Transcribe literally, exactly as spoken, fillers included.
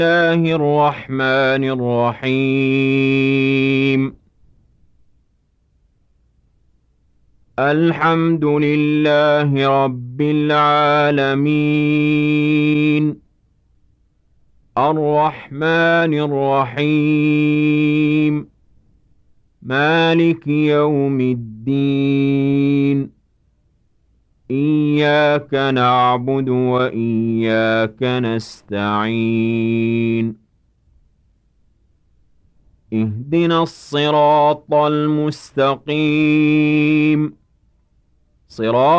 الله الرحمن الرحيم الحمد لله رب العالمين الرحمن الرحيم مالك يوم الدين إياك نعبد وإياك نستعين اهدنا الصراط المستقيم صراط